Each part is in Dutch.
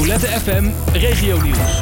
Roulette FM Regionieuws.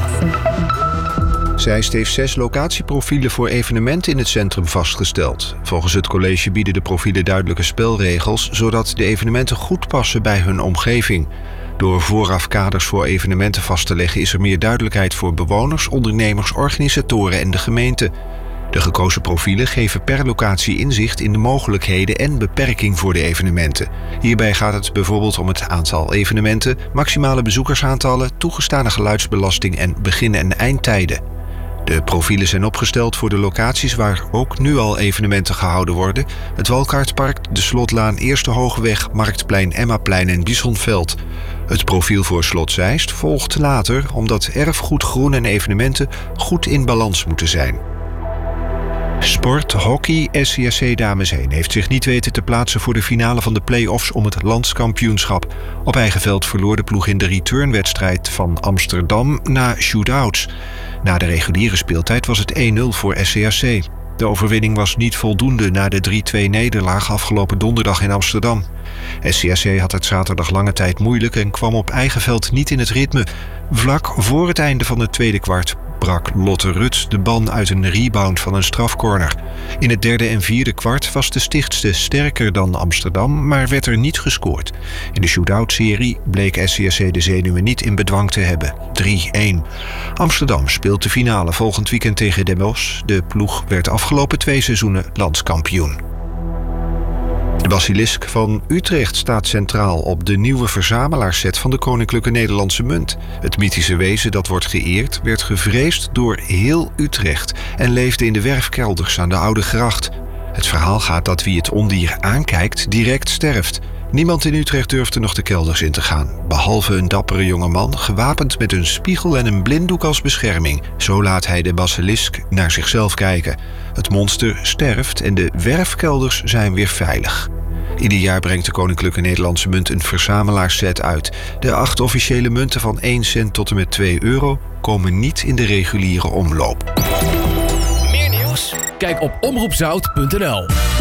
Zeist heeft 6 locatieprofielen voor evenementen in het centrum vastgesteld. Volgens het college bieden de profielen duidelijke spelregels, zodat de evenementen goed passen bij hun omgeving. Door vooraf kaders voor evenementen vast te leggen is er meer duidelijkheid voor bewoners, ondernemers, organisatoren en de gemeente. De gekozen profielen geven per locatie inzicht in de mogelijkheden en beperking voor de evenementen. Hierbij gaat het bijvoorbeeld om het aantal evenementen, maximale bezoekersaantallen, toegestane geluidsbelasting en begin- en eindtijden. De profielen zijn opgesteld voor de locaties waar ook nu al evenementen gehouden worden: het Walkaartpark, de Slotlaan, Eerste Hogeweg, Marktplein, Emmaplein en Bisonveld. Het profiel voor Slot Zeist volgt later, omdat erfgoed, groen en evenementen goed in balans moeten zijn. Sport, hockey, SCAC Dames 1 heeft zich niet weten te plaatsen voor de finale van de play-offs om het landskampioenschap. Op eigen veld verloor de ploeg in de returnwedstrijd van Amsterdam na shootouts. Na de reguliere speeltijd was het 1-0 voor SCAC. De overwinning was niet voldoende na de 3-2-nederlaag afgelopen donderdag in Amsterdam. SCAC had het zaterdag lange tijd moeilijk en kwam op eigen veld niet in het ritme. Vlak voor het einde van het tweede kwart brak Lotte Rut de ban uit een rebound van een strafcorner. In het derde en vierde kwart was de Stichtse sterker dan Amsterdam, maar werd er niet gescoord. In de shootout-serie bleek SCAC de zenuwen niet in bedwang te hebben. 3-1. Amsterdam speelt de finale volgend weekend tegen Den Bosch. De ploeg werd afgelopen 2 seizoenen landskampioen. De Basilisk van Utrecht staat centraal op de nieuwe verzamelaarsset van de Koninklijke Nederlandse Munt. Het mythische wezen dat wordt geëerd werd gevreesd door heel Utrecht en leefde in de werfkelders aan de Oude Gracht. Het verhaal gaat dat wie het ondier aankijkt direct sterft. Niemand in Utrecht durfde nog de kelders in te gaan, behalve een dappere jongeman gewapend met een spiegel en een blinddoek als bescherming. Zo laat hij de basilisk naar zichzelf kijken. Het monster sterft en de werfkelders zijn weer veilig. Ieder jaar brengt de Koninklijke Nederlandse Munt een verzamelaarsset uit. De 8 officiële munten van 1 cent tot en met 2 euro komen niet in de reguliere omloop. Meer nieuws? Kijk op omroepzout.nl.